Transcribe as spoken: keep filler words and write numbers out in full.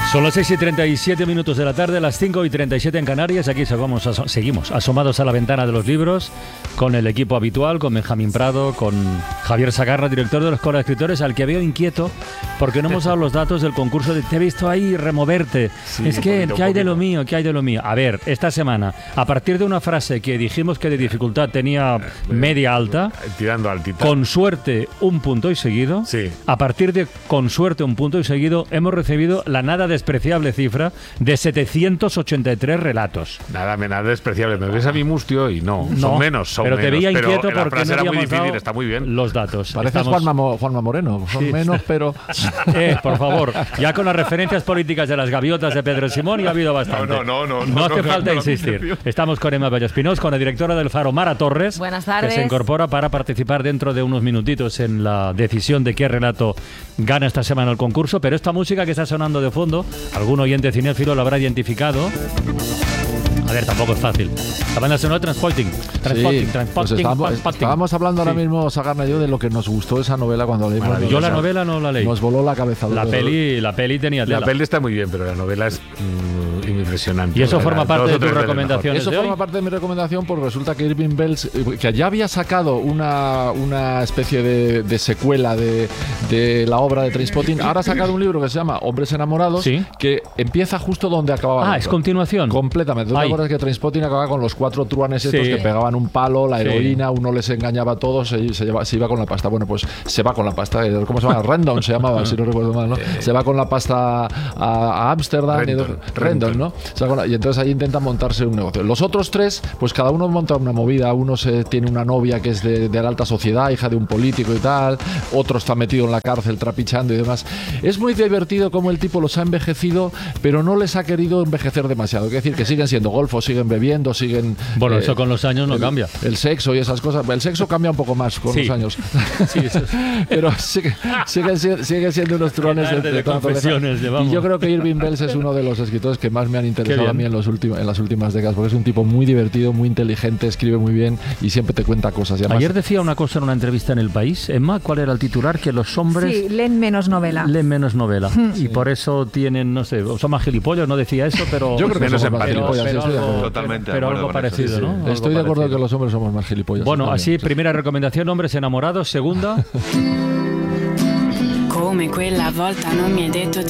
Son las seis y treinta y siete minutos de la tarde, las cinco y treinta y siete en Canarias. Aquí seguimos, aso- seguimos asomados a la ventana de los libros con el equipo habitual, con Benjamín Prado, con Javier Sagarra, director de la Escuela de Escritores, al que veo inquieto porque no hemos dado los datos del concurso. De, te he visto ahí removerte. Sí, es que, poquito, ¿qué hay de poquito. lo mío? ¿Qué hay de lo mío? A ver, esta semana, a partir de una frase que dijimos que de dificultad tenía media alta, Tirando altita. con suerte un punto y seguido, Sí. a partir de con suerte un punto y seguido, hemos recibido la nada despreciable cifra de setecientos ochenta y tres relatos. Nada, me- nada despreciable. Me ves a mi mustio y no. No, son menos, son pero te menos. veía pero inquieto la porque frase no era muy habíamos difícil, dado está muy bien. los datos. Pareces Estamos- Juanma, Mo- Juanma Moreno, son Sí, menos, sí. pero... Eh, por favor, ya con las referencias políticas de las gaviotas de Pedro Simón ya ha habido bastante. No, no, no, no, No hace no, falta no, no, insistir. no, no. Estamos con Emma Bello-Espinós, con la directora del Faro, Mara Torres. Buenas Que tardes. se incorpora para participar dentro de unos minutitos en la decisión de qué relato gana esta semana el concurso. Pero esta música que está sonando de fondo, algún oyente cinéfilo lo habrá identificado. A ver, tampoco es fácil. La banda sonora Transporting. Transporting, Sí, Transporting, pues estábamos, Transporting. estábamos hablando ahora Sí. mismo, Sagarna y yo, de lo que nos gustó esa novela cuando leímos. Maravillosa. Yo la novela no la leí. Nos voló la cabeza. La Pero- peli, la peli tenía La tela. peli está muy bien, pero la novela es mm, impresionante. Y eso Era forma dos parte o de tres tus veces recomendaciones. Eso de forma hoy? parte de mi recomendación porque resulta que Irving Welsh, eh, que ya había sacado una, una especie de, de secuela de, de la obra de Trainspotting, ahora ha sacado un libro que se llama Hombres Enamorados, Sí. que empieza justo donde acababa el Ah, otro. es continuación. Completamente. ¿Tú te Ay. acuerdas que Trainspotting acababa con los cuatro truanes estos Sí. que pegaban un palo, la Sí. heroína, uno les engañaba a todos, se, se, lleva- se iba con la pasta? Bueno, pues se va con la pasta. eh, ¿Cómo se llama? Rendon se llamaba, si no recuerdo mal, ¿no? Se va con la pasta a a Ámsterdam. y Renton, dos- Renton. Rendon, ¿no? Se va con la- y entonces ahí intentan montarse un negocio. Los otros tres, pues cada uno monta una movida. Uno se, tiene una novia que es de, de la alta sociedad, hija de un político y tal. Otro está metido en la cárcel trapichando y demás. Es muy divertido cómo el tipo los ha envejecido, pero no les ha querido envejecer demasiado. Es decir, que siguen siendo golfos, siguen bebiendo, siguen... Bueno, eh, eso con los años no el, cambia. El sexo y esas cosas. El sexo cambia un poco más con Sí. los años. Sí, eso es- Pero sigue, siguen, si- siguen siendo unos truones Qué tarde de tanto confesiones llevamos. Y yo creo que Irving Welsh es uno de los escritores que más me han interesado bien. a mí en, los últimos, en las últimas décadas, porque es un tipo muy divertido, muy inteligente, escribe muy bien y siempre te cuenta cosas. Y además- Ayer decía una cosa en una entrevista en El País, Emma, ¿cuál era el titular? Que los hombres Sí, leen menos novela. leen menos novela y por eso tienen, no sé, o son más gilipollas, no decía eso, pero... Yo creo que menos somos más empáticos. gilipollas, pero, estoy de algo, acuerdo. Totalmente de pero acuerdo algo con eso, parecido, sí, ¿no? sí. Algo Estoy de acuerdo parecido. que los hombres somos más gilipollas. Bueno, está así, bien. primera recomendación, hombres enamorados. Segunda... Come quella volta non mi hai detto